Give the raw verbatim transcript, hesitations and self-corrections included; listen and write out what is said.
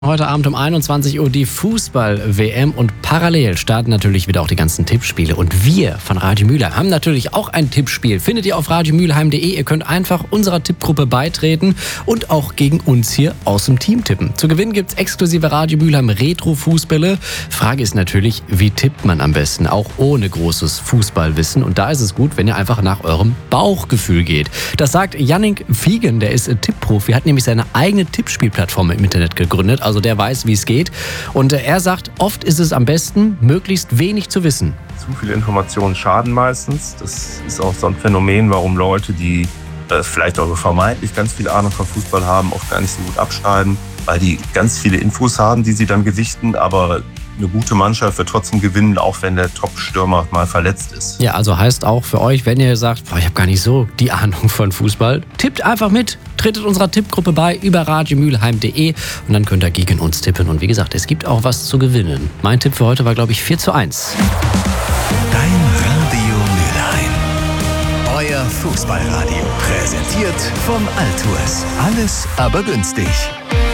Heute Abend um einundzwanzig Uhr die Fußball-W M und parallel starten natürlich wieder auch die ganzen Tippspiele. Und wir von Radio Mülheim haben natürlich auch ein Tippspiel. Findet ihr auf radio mülheim punkt de. Ihr könnt einfach unserer Tippgruppe beitreten und auch gegen uns hier aus dem Team tippen. Zu gewinnen gibt's exklusive Radio Mülheim Retro-Fußbälle. Frage ist natürlich, wie tippt man am besten, auch ohne großes Fußballwissen. Und da ist es gut, wenn ihr einfach nach eurem Bauchgefühl geht. Das sagt Yannick Fiegen, der ist Tippprofi, hat nämlich seine eigene Tippspielplattform im Internet gegründet. Also der weiß, wie es geht. Und er sagt, oft ist es am besten, möglichst wenig zu wissen. Zu viele Informationen schaden meistens. Das ist auch so ein Phänomen, warum Leute, die äh, vielleicht auch vermeintlich ganz viel Ahnung von Fußball haben, oft gar nicht so gut abschneiden, weil die ganz viele Infos haben, die sie dann gewichten, aber eine gute Mannschaft wird trotzdem gewinnen, auch wenn der Top-Stürmer mal verletzt ist. Ja, also heißt auch für euch, wenn ihr sagt, boah, ich habe gar nicht so die Ahnung von Fußball, tippt einfach mit, tretet unserer Tippgruppe bei über radio mülheim punkt de und dann könnt ihr gegen uns tippen. Und wie gesagt, es gibt auch was zu gewinnen. Mein Tipp für heute war, glaube ich, vier zu eins. Dein Radio Mülheim. Euer Fußballradio. Präsentiert vom Altours. Alles aber günstig.